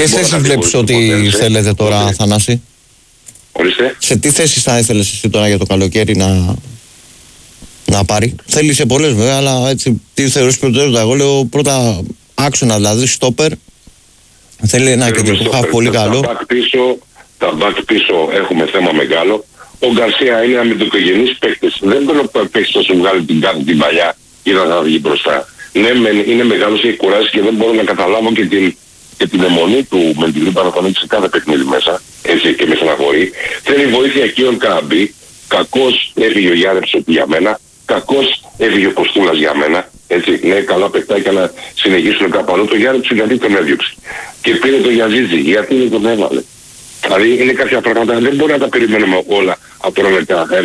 ποιες θέσεις βλέπεις ότι θέλετε τώρα, Θανάση? Ορίστε. Σε τι θέσεις θα ήθελες εσύ τώρα για το καλοκαίρι να πάρει? Θέλει σε πολλές βέβαια, αλλά έτσι τι θεωρείς προτεραιότητα? Εγώ λέω πρώτα άξονα, δηλαδή στόπερ. Θέλει ένα κεντρικό χαφ πολύ καλό. Τα back πίσω έχουμε θέμα μεγάλο. Ο Γκαρσία είναι αμυντικογενής παίκτης. Δεν μπορεί να παίξει τόσο βγάλει την παλιά ή να βγει μπροστά. Ναι, είναι μεγάλος, έχει κουράσει και δεν μπορώ να καταλάβω και την αιμονή του με την Παναθηναϊκή σε κάθε παιχνίδι μέσα. Έτσι και με στεναχωρεί. Θέλει βοήθεια και ο Καμπή. Κακός έφυγε ο Γιάννης για μένα. Κακός έφυγε ο Κοστούλας για μένα. Έτσι, ναι, καλά παιχτάκια να συνεχίσουν κάπου αλλού. Το Γιάννη γιατί τον έδιωξε. Και πήρε το Γιαζίτζι, γιατί δεν τον έβαλε. Δηλαδή είναι κάποια πράγματα, δεν μπορεί να τα περιμένουμε όλα από τον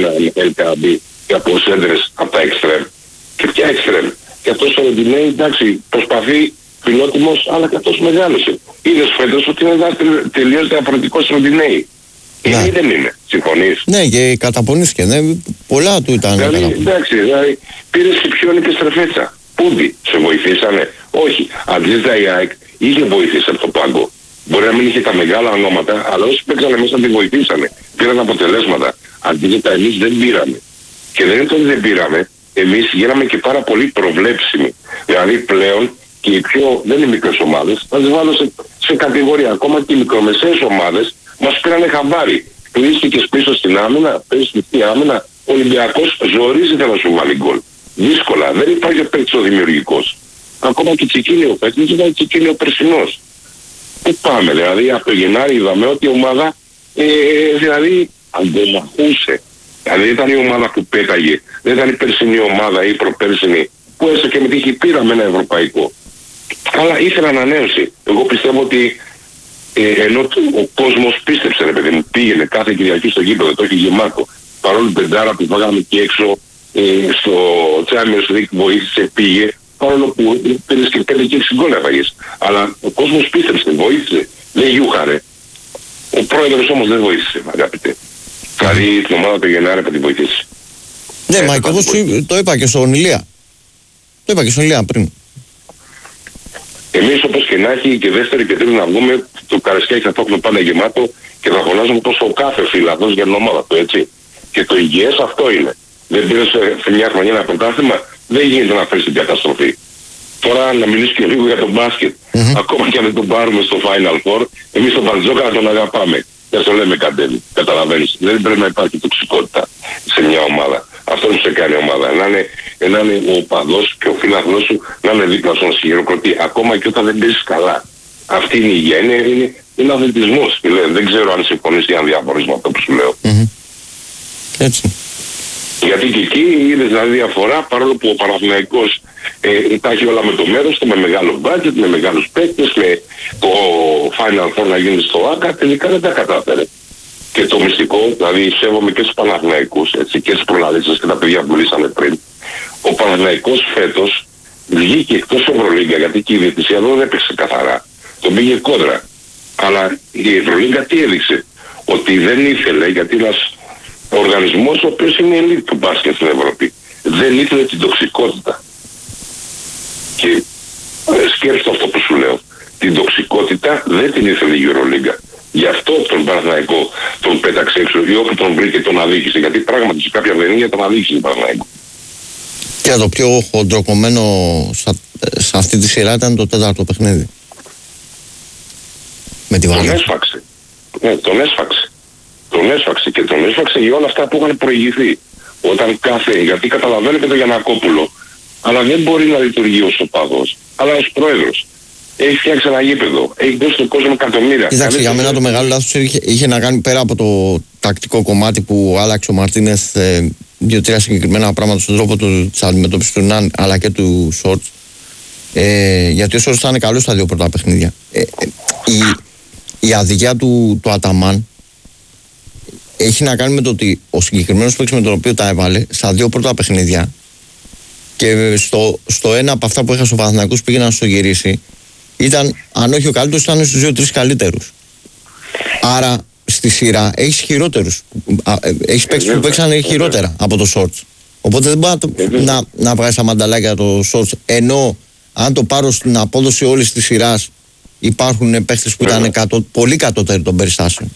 LKB και από σέντρες από τα εξτρέμ. Και ποια εξτρέμ? Και αυτός ο Ροντινέη, εντάξει, προσπαθεί φιλότιμος, αλλά και αυτός μεγάλωσε. Είδες φέτος ότι είναι τελείως διαφορετικός Ροντινέη. Είναι ή δεν είναι? Συμφωνείς? Ναι, και καταπονήθηκε. Ναι, πολλά του ήταν. Εντάξει, δηλαδή πήρε Σιπιόνι και Στρεφέτσα. Πούντι, σε βοηθήσανε? Όχι. Αντζίζα η ΑΕΚ είχε βοηθήσει από το πάγκο. Μπορεί να μην είχε τα μεγάλα ονόματα, αλλά όσοι παίξανε μέσα τη βοηθήσανε. Πήραν αποτελέσματα. Αντίθετα, εμείς δεν πήραμε. Και δεν είναι ότι δεν πήραμε, εμείς γίναμε και πάρα πολύ προβλέψιμοι. Δηλαδή πλέον και οι πιο, δεν είναι μικρές ομάδες, θα τις βάλω σε κατηγορία. Ακόμα και οι μικρομεσαίες ομάδες μας πήρανε χαμπάρι. Κλείστηκες πίσω στην άμυνα, παίζεις στη άμυνα, ο Ολυμπιακός ζορίζεται να σου βάλει γκολ. Δύσκολα, δεν υπάρχει παίκτης ο δημιουργικός. Ακόμα και Τσικίνη ο παίκτης, ήταν Τσικίνη ο περσινός. Πού πάμε, δηλαδή από το Γενάρη είδαμε ότι η ομάδα δηλαδή αντεμαχούσε. Δηλαδή ήταν η ομάδα που πέταγε, δεν ήταν η περσινή ομάδα ή η προπέρσινη που έστω και με τύχη πήραμε ένα ευρωπαϊκό. Αλλά ήθελα ανανέωση. Εγώ πιστεύω ότι ενώ ο κόσμος πίστεψε, ρε παιδί μου, πήγαινε κάθε Κυριακή στο γήπεδο, το έχει γεμάτο. Παρόλο πεντάρα που φάγαμε και έξω στο Champions League βοήθησε, πήγε. Παρόλο που πήρες και 5 και 6 γκολ έφαγες. Αλλά ο κόσμος πίστεψε, βοήθησε. Δεν γιούχαρε. Ο πρόεδρος όμως δεν βοήθησε, αγαπητέ. Δηλαδή την ομάδα του Γενάρη θα την βοηθήσει. Ναι, μα και εγώ το είπα και στον Ηλία. Το είπα και στον Ηλία πριν. Εμείς όπως και να έχει και δεύτερη και τρίτη να βγούμε, το Καρεσκάκι θα το έχουμε πάντα γεμάτο και θα φωνάζουμε πως ο κάθε φύλακος για την ομάδα του, έτσι. Και το υγιές αυτό είναι. Δεν πήρε σε μια χρονιά ένα πρωτάθλημα, δεν γίνεται να φέρει την καταστροφή. Τώρα να μιλήσω και λίγο για τον μπάσκετ. Ακόμα και αν δεν τον πάρουμε στο Final Four, εμείς τον Μπαρτζόκα τον αγαπάμε. Δεν το λέμε Καντέλη. Καταλαβαίνεις. Δεν πρέπει να υπάρχει τοξικότητα σε μια ομάδα. Αυτό που σε κάνει ομάδα. Να είναι ο οπαδός και ο φίλαθλός σου να είναι δίπλα στον χειροκροτή. Ακόμα και όταν δεν παίζεις καλά. Αυτή είναι η υγεία. Είναι αθλητισμός. Δεν ξέρω αν συμφωνείς ή αν διαφωνείς με αυτό που σου λέω. Έτσι. Γιατί και εκεί είδες δηλαδή διαφορά, παρόλο που ο Παναθηναϊκός τα έχει όλα με το μέρος του, με μεγάλο budget, με μεγάλους παίκτες, με το Final Four να γίνει στο ΆΚΑ, τελικά δεν τα κατάφερε. Και το μυστικό, δηλαδή σέβομαι και στους Παναθηναϊκούς, έτσι, και στους προλαλήσεις και τα παιδιά που μιλήσαμε πριν. Ο Παναθηναϊκός φέτος βγήκε εκτός Ευρωλίγκα, γιατί και η διαιτησία δεν έπαιξε καθαρά. Τον πήγε κόντρα. Αλλά η Ευρωλίγκα τι έδειξε? Ότι δεν ήθελε, γιατί ένας ο οργανισμός ο οποίος είναι ελίτ του μπάσκετ στην Ευρώπη δεν ήθελε την τοξικότητα. Και σκέφτομαι αυτό που σου λέω. Την τοξικότητα δεν την ήθελε η Euroliga. Γι' αυτό τον Παναθηναϊκό τον πέταξε έξω ή όπου τον βρήκε τον αδίκησε. Γιατί πράγματι σε κάποια βενία τον αδίκησε τον Παναθηναϊκό. Και το πιο χοντροκομμένο σε αυτή τη σειρά ήταν το τέταρτο παιχνίδι. Με τη Βαλένθια. Τον έσφαξε. Ναι, τον έσφαξε. Τον έσφαξε και τον έσφαξε για όλα αυτά που είχαν προηγηθεί. Όταν γιατί καταλαβαίνετε τον Γιαννακόπουλο, αλλά δεν μπορεί να λειτουργεί ως οπαδός, αλλά ως πρόεδρος. Έχει φτιάξει ένα γήπεδο, έχει δώσει στον κόσμο εκατομμύρια. Κοιτάξτε, για μένα το μεγάλο λάθος είχε να κάνει πέρα από το τακτικό κομμάτι που άλλαξε ο Μαρτίνεθ 2-3 συγκεκριμένα πράγματα στον τρόπο της αντιμετώπισης του Ναν αλλά και του Σόρτς. Γιατί ο Σόρτς ήταν καλός στα δύο πρώτα παιχνίδια. Η αδικία του Αταμάν έχει να κάνει με το ότι ο συγκεκριμένος παίκτης με τον οποίο τα έβαλε στα δύο πρώτα παιχνίδια και στο ένα από αυτά που έχασε ο Παναθηναϊκός πήγε να στο γυρίσει, ήταν, αν όχι ο καλύτερος, ήταν στους 2-3 καλύτερους. Άρα στη σειρά έχεις χειρότερους. Έχεις παίκτες που παίξαν χειρότερα από το Shorts. Οπότε δεν μπορεί να βγάλεις τα μανταλάκια το Shorts. Ενώ αν το πάρω στην απόδοση όλης της σειράς, υπάρχουν παίχτες που ήταν πολύ κατώτεροι των περιστάσεων.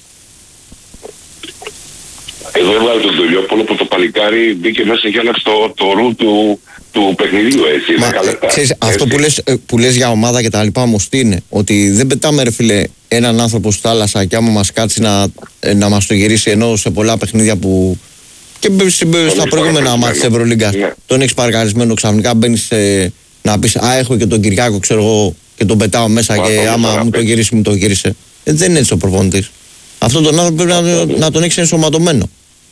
Εδώ έβγαλε τον Τολιόπουλο που το παλικάρι μπήκε μέσα και άλλαξε το ρου του παιχνιδίου, έτσι. Ξέρεις, αυτό που λες για ομάδα και τα λοιπά όμως τι είναι? Ότι δεν πετάμε ρε φίλε έναν άνθρωπο στη θάλασσα και άμα μας κάτσει να μας το γυρίσει, ενώ σε πολλά παιχνίδια που και στα προηγούμενα μάτια της Ευρωλίγκας τον έχεις παρκαρισμένο, ξαφνικά μπαίνεις να πεις έχω και τον Κυριάκο ξέρω εγώ και τον πετάω μέσα και άμα μου το γυρίσει μου το γύρισε. Δεν είναι έτσι ο προπονητής. Αυτόν τον άνθρωπο πρέπει να τον έχεις ενσωματωμένο.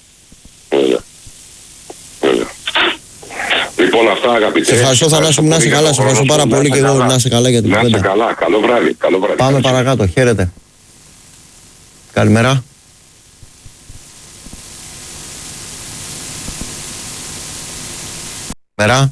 Λοιπόν, αυτά αγαπητέ. Σε ευχαριστώ Θανάση μου, να είσαι καλά. Σε ευχαριστώ πάρα πολύ και εγώ να είσαι καλά για την κουβέντα. Να είσαι καλά. Καλό βράδυ. Πάμε παρακάτω. Χαίρετε. Καλημέρα. Καλημέρα.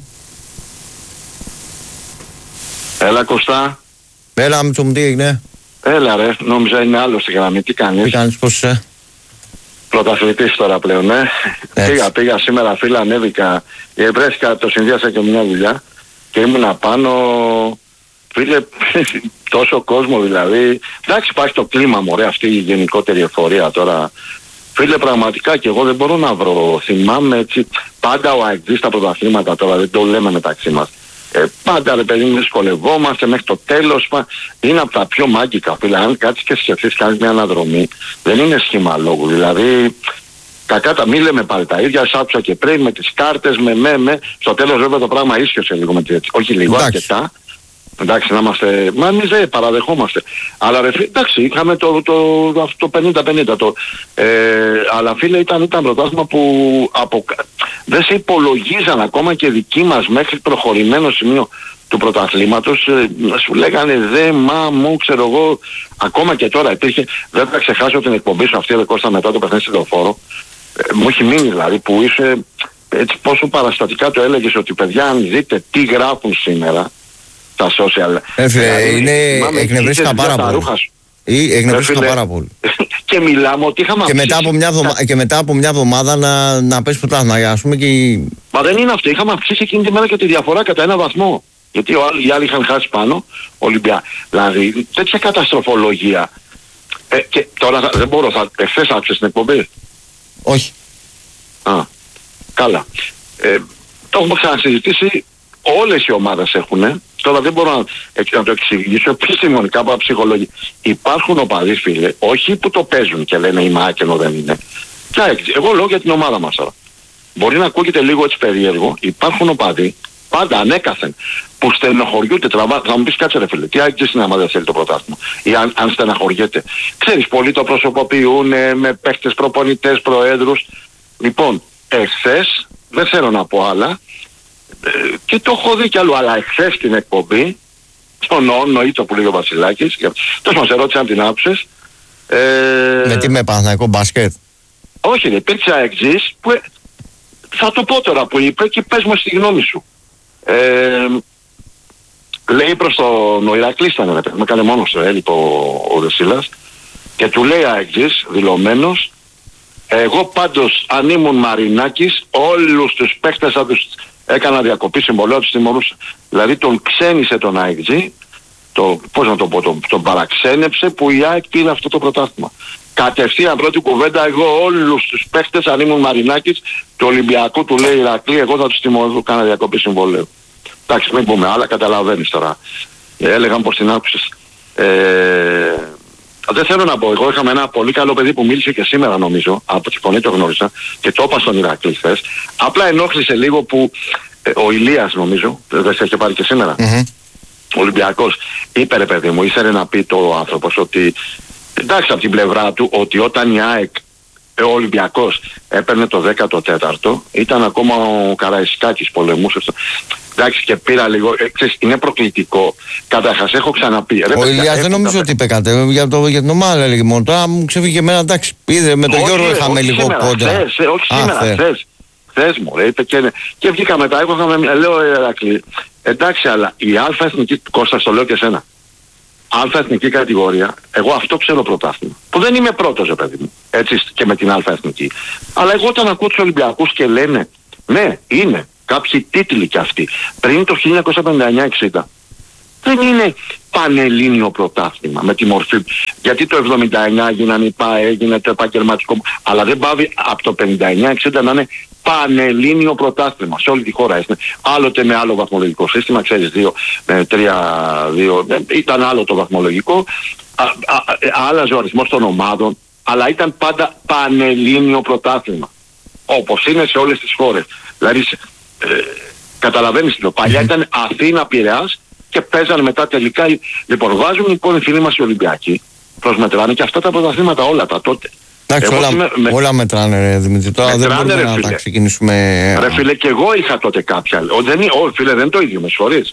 Έλα Κωστά. Έλα Μητσο μου, τι έγινε? Έλα ρε, νόμιζα είναι άλλο στη γραμμή. Τι κάνεις? Τι κάνεις, πώς είσαι? Πρωταθλητής τώρα πλέον, πήγα σήμερα, φίλε, ανέβηκα, βρέθηκα, το συνδυάσα και μια δουλειά και ήμουνα πάνω, φίλε, τόσο κόσμο δηλαδή. Εντάξει, υπάρχει το κλίμα, μωρέ, αυτή η γενικότερη εφορία τώρα. Φίλε, πραγματικά και εγώ δεν μπορώ να βρω, θυμάμαι έτσι, πάντα ο αεξής στα πρωταθλήματα τώρα, δεν το λέμε μεταξύ μας. Πάντα ρε παιδί μου δυσκολευόμαστε μέχρι το τέλος, είναι από τα πιο μάγκικα, φίλε. Αν κάτσεις και σκεφτείς κάνεις μια αναδρομή, δεν είναι σχήμα λόγου, δηλαδή κακά τα μη λέμε πάλι τα ίδια, άκουσα και πριν με τις κάρτες, στο τέλος βέβαια το πράγμα ίσχυσε λίγο με τη, όχι λίγο, αρκετά. Εντάξει, να είμαστε, μα εμείς δεν παραδεχόμαστε. Αλλά ρε, εντάξει, είχαμε το 50-50 αλλά φίλε ήταν πρωτάθλημα που δεν σε υπολογίζαν ακόμα και δικοί μας μέχρι προχωρημένο σημείο του πρωταθλήματος. Σου λέγανε μου, ξέρω εγώ, ακόμα και τώρα υπήρχε, δεν θα ξεχάσω την εκπομπή σου αυτή, Κώστα, μετά το παιχνίδι στη Λεωφόρο. Μου έχει μείνει δηλαδή που είσαι έτσι πόσο παραστατικά το έλεγες ότι παιδιά αν δείτε τι γράφουν σήμερα τα social. Εκνευρίστηκα πάρα πολύ. Εκνευρίστηκα πάρα πολύ. Και μιλάμε ότι είχαμε και μετά από μια εβδομάδα να πέσει πρωτάθλημα, ας πούμε και... Μα δεν είναι αυτό. Είχαμε αυξήσει εκείνη τη μέρα και τη διαφορά κατά 1 βαθμό. Γιατί οι άλλοι είχαν χάσει πάνω, Ολυμπιά. Δηλαδή τέτοια καταστροφολογία. Και τώρα δεν μπορώ, εχθές άκουσες την εκπομπή? Όχι. Καλά. Το έχουμε ξανασυζητήσει. Όλες οι ομάδες έχουν, τώρα δεν μπορώ να το εξηγήσω επιστημονικά από ψυχολογία. Υπάρχουν οπαδοί, φίλε, όχι που το παίζουν και λένε είμαι άκενο, δεν είναι. Εγώ λέω για την ομάδα μας τώρα. Μπορεί να ακούγεται λίγο έτσι περίεργο, υπάρχουν οπαδοί, πάντα ανέκαθεν, που στενοχωριούνται, θα μου πεις κάτσε ρε φίλε, τι άγγιζες είναι άμα δεν θέλει το πρωτάθλημα, ή αν στεναχωριέται. Ξέρεις, πολλοί το προσωποποιούν με παίχτες, προπονητές, προέδρους. Λοιπόν, εχθές, δεν θέλω να πω άλλα, και το έχω δει κι άλλο, αλλά εχθές στην εκπομπή, τον νοήτο που λέει ο Βασιλάκης, τόσο μας ερώτησε αν την άκουσες. Με τι, με Παναθηναϊκό μπάσκετ? Όχι, υπήρξε αεξής που θα το πω τώρα που είπε και πες μου στη γνώμη σου. Λέει προς τον Ηρακλή ήταν, με έκανε μόνος του, έλειπε ο Δεσίλας, και του λέει αεξής, δηλωμένος, εγώ πάντως αν ήμουν Μαρινάκης όλους τους παίκτες θα τους έκανα διακοπή συμβολέου, τους τιμωρούσα. Δηλαδή τον ξένησε τον ΑΕΚ, πώς να το πω, τον παραξένεψε που η ΑΕΚ πήρε αυτό το πρωτάθλημα. Κατευθείαν πρώτη κουβέντα, εγώ όλους τους παίχτες, αν ήμουν Μαρινάκης, του Ολυμπιακού, του λέει Ηρακλή, εγώ θα τους τιμωρούσα, κάνα διακοπή συμβολέου. Εντάξει, μην πούμε άλλα, καταλαβαίνεις τώρα. Έλεγαν πως την άκουσες. Δεν θέλω να πω, εγώ είχαμε ένα πολύ καλό παιδί που μίλησε και σήμερα νομίζω, από τη φωνή το γνώρισα και το είπα στον Ηρακλή χθες. Απλά ενόχλησε λίγο που ο Ηλίας νομίζω, δεν σε είχε πάρει και σήμερα, ο Ολυμπιακός, είπε ρε παιδί μου, ήθελε να πει το άνθρωπος ότι εντάξει από την πλευρά του ότι όταν η ΑΕΚ, ο Ολυμπιακός έπαιρνε το 14ο, ήταν ακόμα ο Καραϊσκάκης πολεμούσε. Εντάξει και πήρα λίγο, ξέρεις, είναι προκλητικό. Καταρχάς έχω ξαναπεί. Ο Ηλίας δεν νομίζω ότι είπε κάτι για την ομάδα, έλεγε μόνο. Τώρα μου ξέφυγε εμένα, εντάξει, είδε με τον Γιώργο είχαμε λίγο κόντρα. Όχι σήμερα, χθες μου, είπε και βγήκα μετά, λέω Ερακλή, εντάξει αλλά η αλφα εθνική, Κώστα το λέω και εσένα, αλφα εθνική κατηγορία, εγώ αυτό ξέρω πρωτάθλημα. Που δεν είμαι πρώτος, παιδί μου, έτσι και με την αλφα εθνική. Αλλά εγώ όταν ακούω τους Ολυμπιακούς και λένε, ναι, είναι κάποιοι τίτλοι κι αυτοί, πριν το 1959-60, δεν είναι πανελλήνιο πρωτάθλημα με τη μορφή. Γιατί το 79 έγινε το επαγγελματικό, αλλά δεν πάβει από το 59-60 να είναι πανελλήνιο πρωτάθλημα σε όλη τη χώρα. Άλλοτε με άλλο βαθμολογικό σύστημα, ξέρεις, 3-2, ήταν άλλο το βαθμολογικό, άλλαζε ο αριθμός των ομάδων, αλλά ήταν πάντα πανελλήνιο πρωτάθλημα. Όπως είναι σε όλες τις χώρες. Δηλαδή, καταλαβαίνεις το παλιά ήταν Αθήνα-Πειραιάς και παίζανε μετά τελικά. Λοιπόν, βάζουν λοιπόν οι φίλοι μας οι Ολυμπιακοί, προσμετράνε και αυτά τα πρωταθλήματα όλα τα τότε. Εντάξει, όλα μετράνε, ρε Δημήτρη. Τώρα δεν μπορούμε να τα ξεκινήσουμε. Ρε φίλε, και εγώ είχα τότε κάποια. Φίλε, δεν είναι το ίδιο, με συγχωρείς.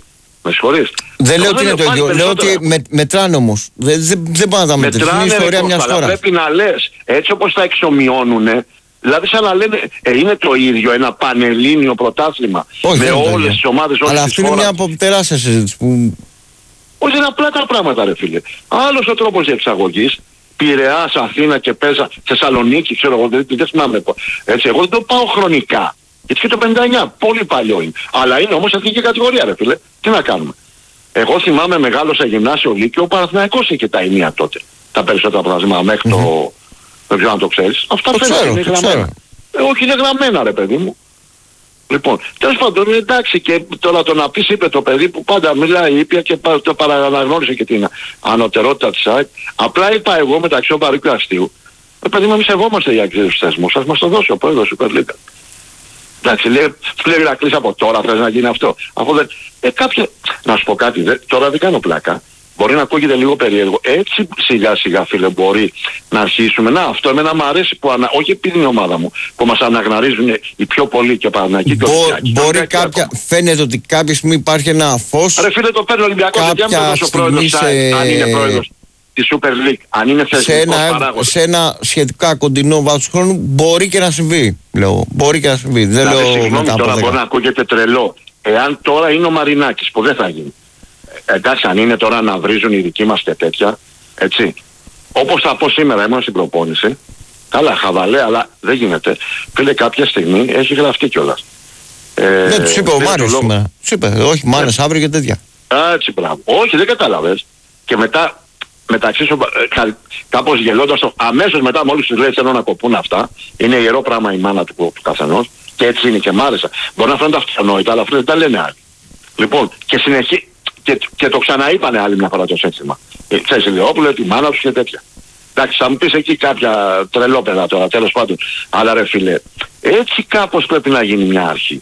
Δεν λέω ότι είναι το ίδιο. Λέω ότι μετράνε όμως. Δεν πάνε να τα μετρήσουν. Είναι η ιστορία μιας χώρας. Πρέπει να λες, έτσι όπως τα εξομοιώνουνε, δηλαδή σαν να λένε είναι το ίδιο ένα πανελλήνιο πρωτάθλημα με όλες τις ομάδες όλες τις χώρες. Αλλά αυτή είναι μια από τεράστια συζήτηση που... Όχι, είναι απλά τα πράγματα, ρε φίλε. Άλλος ο τρόπος εξαγωγής, Πειραιάς, Αθήνα και Πέζα, Θεσσαλονίκη, ξέρω εγώ, δεν θυμάμαι. Έτσι, εγώ δεν το πάω χρονικά. Γιατί και το 59, πολύ παλιό είναι. Αλλά είναι όμως εθνική κατηγορία, ρε φίλε. Τι να κάνουμε. Εγώ θυμάμαι μεγάλωσα γυμνάσιο Λύκειο, ο Παναθηναϊκός είχε τα ενία τότε. Τα περισσότερα πράγματα μέχρι το... Δεν ξέρω αν το ξέρεις. Αυτά φαίνεται, είναι γραμμένα. Όχι, είναι γραμμένα, ρε παιδί μου. Λοιπόν, τέλος πάντων, εντάξει, και τώρα το να πεις, είπε το παιδί που πάντα μιλάει ήπια και το παραναγνώρισε και την ανωτερότητα της ΑΕΚ. Απλά είπα εγώ μεταξύ Οπαρού και Αστείου, παιδί μου, εμείς σεβόμαστε για τους θεσμούς, ας μας το δώσει ο πρόεδρος Super League. Εντάξει, λέει να κλείσει από τώρα, θες να γίνει αυτό. Αφού δεν... κάποια... Να σου πω κάτι, τώρα δεν κάνω πλάκα. Μπορεί να ακούγεται λίγο περίεργο. Έτσι σιγά σιγά, φίλε, μπορεί να αρχίσουμε. Να, αυτό εμένα μου αρέσει που όχι επειδή είναι η ομάδα μου, που μας αναγνωρίζουν οι πιο πολλοί και Παναθηναϊκοί και Ολυμπιακοί. Μπορεί κάποια, φαίνεται ότι κάποια στιγμή υπάρχει ένα φως. Ρε φίλε, το παίρνει ο Ολυμπιακός, γιατί αν ο πρόεδρος αν είναι πρόεδρος της Super League, αν είναι θεσμικός παράγοντας. Σε ένα σχετικά κοντινό βάθος χρόνου μπορεί και να συμβεί. Λέω. Μπορεί και να συμβεί. Δεν λέω συγγνώμη, τώρα μπορεί να ακούγεται τρελό. Εάν τώρα είναι ο Μαρινάκης, που δεν θα γίνει. Εντάξει, αν είναι τώρα να βρίζουν οι δικοί μας και τέτοια, έτσι. Όπως θα πω σήμερα, ήμουν στην προπόνηση. Καλά, χαβαλέ, αλλά δεν γίνεται. Φίλε, κάποια στιγμή έχει γραφτεί κιόλας. Ναι, τους είπε ο Μάριος σήμερα. Τους είπε, όχι, μάνες αύριο και τέτοια. Έτσι, μπράβο. Όχι, δεν κατάλαβες. Και μετά, μεταξύ σου, κάπως γελώντας, αμέσως μετά μόλις τους λέει θέλω να κοπούν αυτά, είναι ιερό πράγμα η μάνα του καθενός. Και έτσι είναι και μ' άρεσα. Μπορεί να φαίνονται αυτονόητα, αλλά αυτοί δεν τα λένε άλλοι. Λοιπόν, και συνεχίζει. Και το ξαναείπανε άλλη μια φορά το σύνθημα. Ξέρεις, Ηλιόπουλο, τη μάνα τους και τέτοια. Εντάξει, θα μου πεις εκεί κάποια τρελόπαιδα τώρα, τέλος πάντων. Αλλά ρε φίλε, έτσι κάπως πρέπει να γίνει μια αρχή.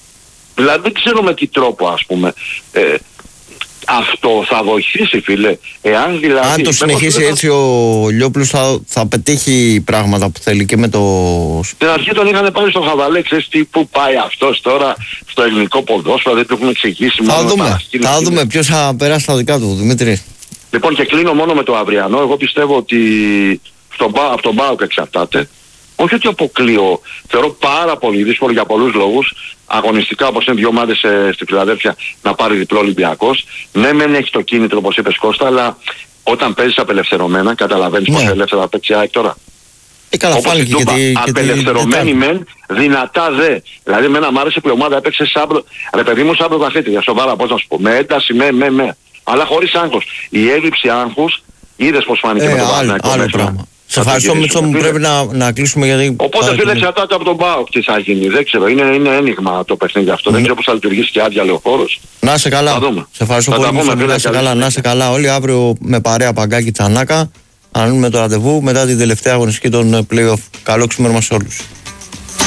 Δηλαδή δεν ξέρω με τι τρόπο, ας πούμε, αυτό θα βοηθήσει, φίλε. Εάν δηλαδή... Αν το συνεχίσει έτσι ο Λιόπουλος θα πετύχει πράγματα που θέλει και με το... Στην αρχή τον είχαν πάρει στο χαβαλέ, ξέρεις τι, πού πάει αυτός τώρα στο ελληνικό ποδόσφαιρο, δεν το έχουν εξηγήσει. Θα δούμε ποιος θα περάσει τα δικά του, Δημήτρη. Λοιπόν, και κλείνω μόνο με το αυριανό. Εγώ πιστεύω ότι από τον ΠΑΟΚ εξαρτάται. Όχι ότι αποκλείω, θεωρώ πάρα πολύ δύσκολο για πολλούς λόγους, αγωνιστικά όπως είναι δύο ομάδες στη Φιλαδέλφια να πάρει διπλό Ολυμπιακός. Ναι, μεν έχει το κίνητρο όπως είπες Κώστα, αλλά όταν παίζεις απελευθερωμένα, καταλαβαίνεις πως ελεύθερα θα παίξει ΑΕΚ τώρα. Όπως η Τούμπα, απελευθερωμένη μεν, δυνατά δε. Δηλαδή εμένα μου άρεσε που η ομάδα έπαιξε σάμπρο, ρε παιδί μου σάμπρο βαθύτη, για σοβαρά πώς να σου πω, με ένταση, αλλά χωρίς άγχος. Η έλλειψη άγχους, είδες πως φάνηκε με το Παναθηναϊκό. Σε ευχαριστώ, Μίτσο μου, πρέπει να κλείσουμε γιατί... Οπότε φίλε εξαρτάται από τον ΠΑΟΚ τι θα γίνει, δεν ξέρω, είναι ένιγμα το παιχνίδι αυτό, δεν ξέρω πώς θα λειτουργήσει και άδεια λεωφόρος. Να είσαι καλά, σε ευχαριστώ πολύ, να είσαι καλά όλοι, αύριο με παρέα Παγκάκη Τσανάκα, ανανούμε το ραντεβού μετά την τελευταία αγωνιστική των play-off. Καλό ξημέρωμα σε όλους.